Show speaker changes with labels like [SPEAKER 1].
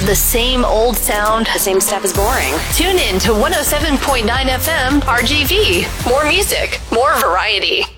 [SPEAKER 1] of the same old sound.
[SPEAKER 2] The same stuff is boring.
[SPEAKER 1] Tune in to 107.9 FM RGV. More music, more variety.